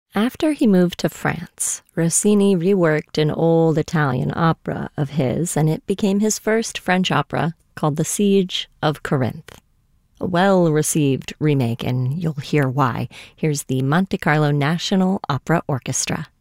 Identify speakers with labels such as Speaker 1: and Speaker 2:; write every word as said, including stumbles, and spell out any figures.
Speaker 1: After he moved to France, Rossini reworked an old Italian opera of his, and it became his first French opera called The Siege of Corinth. A well-received remake, and you'll hear why. Here's the Monte Carlo National Opera Orchestra.